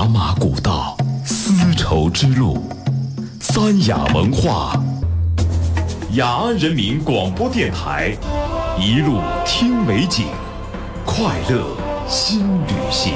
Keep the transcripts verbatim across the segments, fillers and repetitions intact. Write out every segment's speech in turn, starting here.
茶马古道，丝绸之路，三雅文化，雅安人民广播电台，一路听美景，快乐新旅行。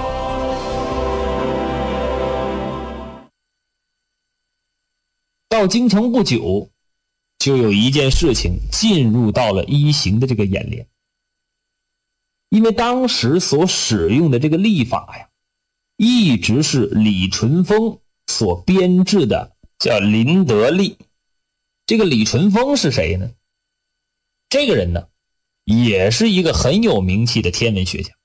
到京城不久，就有一件事情进入到了一行的这个眼帘。因为当时所使用的这个历法呀，一直是李淳风所编制的，叫林德历。这个李淳风是谁呢？这个人呢，也是一个很有名气的天文学家，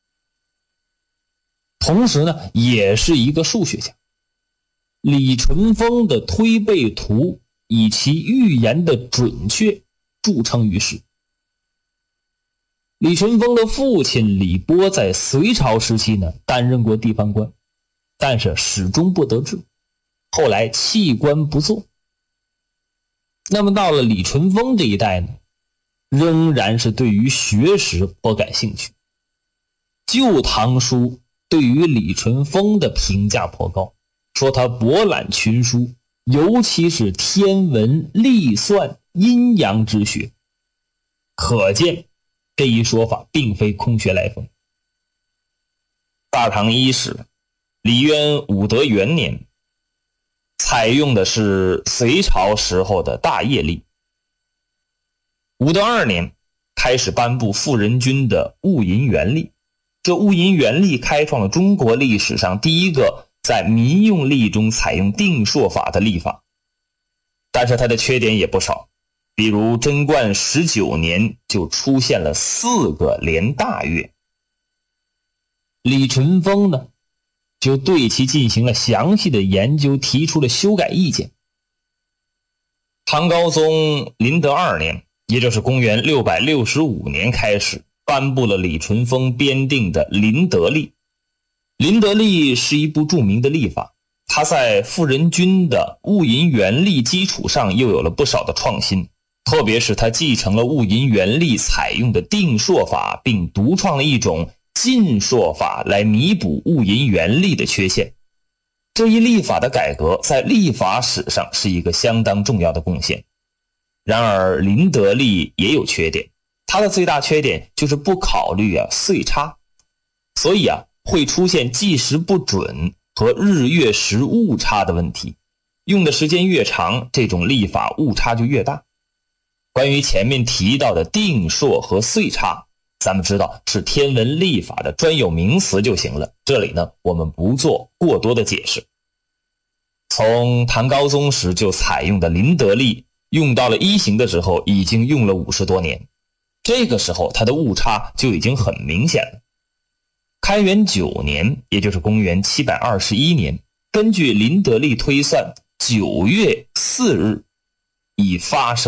同时呢，也是一个数学家。李淳风的推背图以其预言的准确著称于世。李淳风的父亲李波在隋朝时期呢，担任过地方官，但是始终不得志，后来弃官不做。那么到了李淳风这一代呢，仍然是对于学识颇感兴趣。旧唐书对于李淳风的评价颇高，说他博览群书，尤其是天文、历算、阴阳之学，可见这一说法并非空穴来风。大唐伊始，李渊武德元年，采用的是隋朝时候的大业历。武德二年开始颁布傅仁君的戊寅元历，这戊寅元历开创了中国历史上第一个在民用历中采用定朔法的历法。但是它的缺点也不少，比如贞观十九年就出现了四个连大月。李淳风呢，就对其进行了详细的研究，提出了修改意见。唐高宗麟德二年，也就是公元六百六十五年开始，颁布了李淳风编定的麟德历。麟德历是一部著名的历法，它在傅仁君的戊寅元历基础上又有了不少的创新，特别是他继承了戊寅元历采用的定朔法，并独创了一种进朔法来弥补戊寅元历的缺陷。这一历法的改革在历法史上是一个相当重要的贡献。然而麟德历也有缺点，它的最大缺点就是不考虑啊岁差，所以啊会出现计时不准和日月时误差的问题，用的时间越长，这种历法误差就越大。关于前面提到的定朔和岁差，咱们知道是天文历法的专有名词就行了，这里呢我们不做过多的解释。从唐高宗时就采用的麟德历用到了一行的时候，已经用了五十多年，这个时候它的误差就已经很明显了。开元九年，也就是公元七百二十一年，根据麟德历推算，九月四日已发生